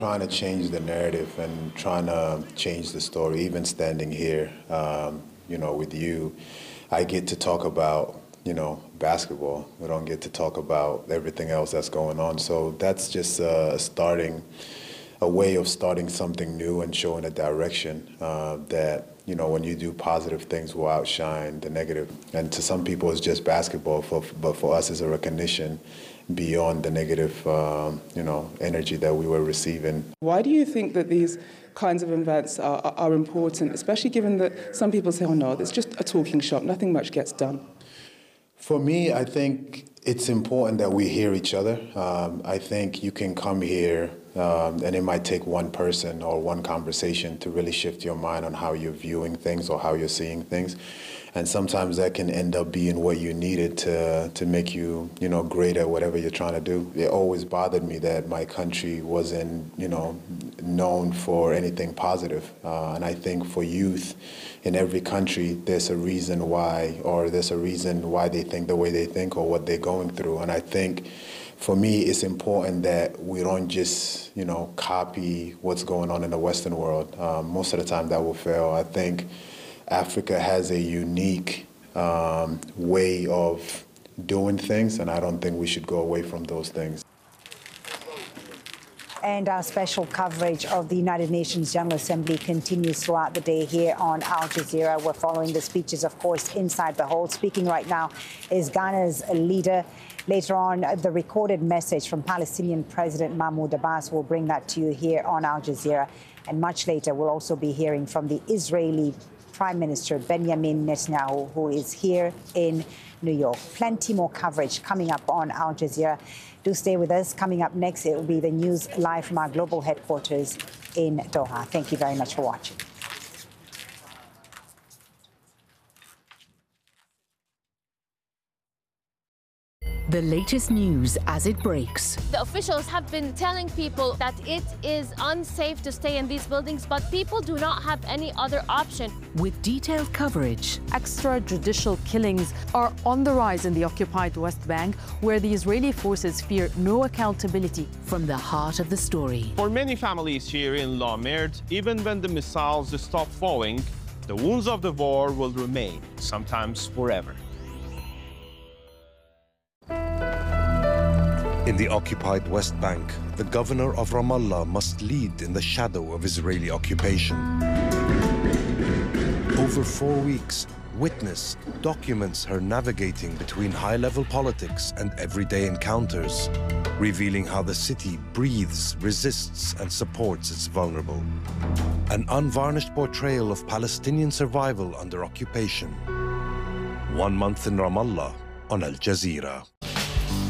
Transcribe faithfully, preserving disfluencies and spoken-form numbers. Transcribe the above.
Trying to change the narrative and trying to change the story, even standing here, um, you know, with you, I get to talk about, you know, basketball. We don't get to talk about everything else that's going on. So that's just uh, starting, a way of starting something new and showing a direction uh, that, you know, when you do positive things will outshine the negative. And to some people, it's just basketball, for, but for us, it's a recognition beyond the negative, um, you know, energy that we were receiving. Why do you think that these kinds of events are, are, are important, especially given that some people say, oh no, it's just a talking shop, nothing much gets done? For me, I think it's important that we hear each other. Um, I think you can come here um, and it might take one person or one conversation to really shift your mind on how you're viewing things or how you're seeing things. And sometimes that can end up being what you needed to to make you, you know, great at whatever you're trying to do. It always bothered me that my country wasn't, you know, known for anything positive. Uh, and I think for youth in every country, there's a reason why, or there's a reason why they think the way they think or what they're going through. And I think for me, it's important that we don't just, you know, copy what's going on in the Western world. Um, most of the time that will fail. I think Africa has a unique um, way of doing things, and I don't think we should go away from those things. And our special coverage of the United Nations General Assembly continues throughout the day here on Al Jazeera. We're following the speeches, of course, inside the hall. Speaking right now is Ghana's leader. Later on, the recorded message from Palestinian President Mahmoud Abbas. We'll bring that to you here on Al Jazeera. And much later, we'll also be hearing from the Israeli Prime Minister Benjamin Netanyahu, who is here in New York. Plenty more coverage coming up on Al Jazeera. Do stay with us. Coming up next, it will be the news live from our global headquarters in Doha. Thank you very much for watching. The latest news as it breaks. The officials have been telling people that it is unsafe to stay in these buildings, but people do not have any other option. With detailed coverage. Extrajudicial killings are on the rise in the occupied West Bank, where the Israeli forces fear no accountability. From the heart of the story. For many families here in La Merde, even when the missiles stop falling, the wounds of the war will remain, sometimes forever. In the occupied West Bank, the governor of Ramallah must lead in the shadow of Israeli occupation. Over four weeks, Witness documents her navigating between high-level politics and everyday encounters, revealing how the city breathes, resists, and supports its vulnerable. An unvarnished portrayal of Palestinian survival under occupation. One month in Ramallah on Al Jazeera.